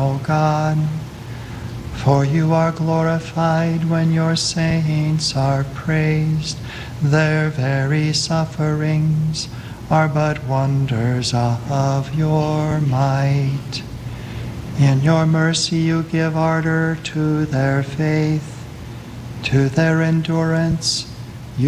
O God. For you are glorified when your saints are praised. Their very sufferings are but wonders of your might. In your mercy you give ardor to their faith, to their endurance,